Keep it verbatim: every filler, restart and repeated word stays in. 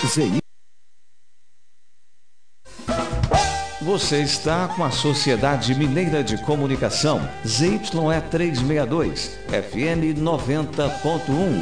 Z Y. Você está com a Sociedade Mineira de Comunicação, Z Y E trezentos e sessenta e dois, F M noventa ponto um.